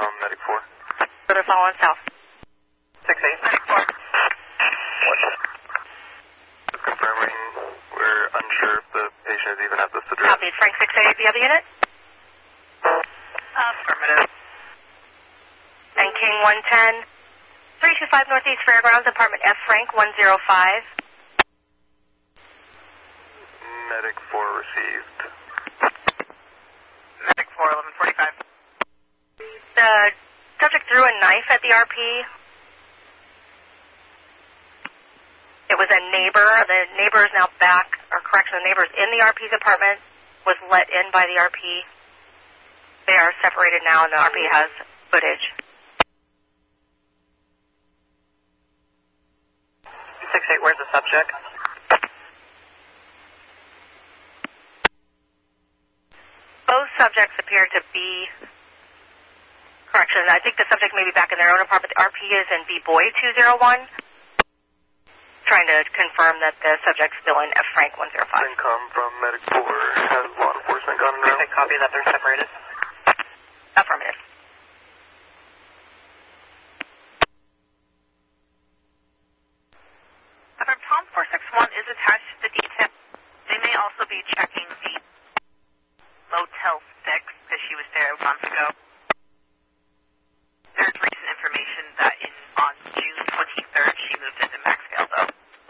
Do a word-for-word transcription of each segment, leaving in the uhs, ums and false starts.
CENTCOM, Medic four. Go to following south. six eight, Medic four. Just confirming, we're unsure if the patient is even at this address. Copy. Frank six eight, the other unit? Affirmative. And King one ten, three two five Northeast Fairgrounds, apartment F Frank one zero five. Medic four received. Medic four, eleven forty-five. The subject threw a knife at the R P. It was a neighbor. The neighbor is now back, or correction, the neighbor is in the R P's apartment, was let in by the R P. They are separated now, and the R P has footage. six eight, where's the subject? Both subjects appear to be, correction, I think the subject may be back in their own apartment. The R P is in B Boy two zero one. Trying to confirm that the subject's still in F Frank one zero five. CENTCOM from Medic four. Has law enforcement gone around? Okay, copy that they're separated. Affirmative. Affirm, Tom four six one is attached to the detail. They may also be checking the Motel six, because she was there a month ago. There's recent information that in on June twenty-third she moved into Maxvale, though.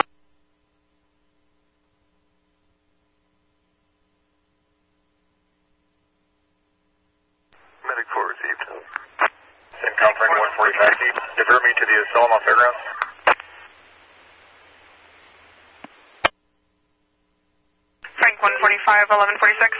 Medic four received. CENTCOM, Frank one forty-five. Divert me to the Solomon Fairgrounds. Frank one forty-five, eleven forty-six.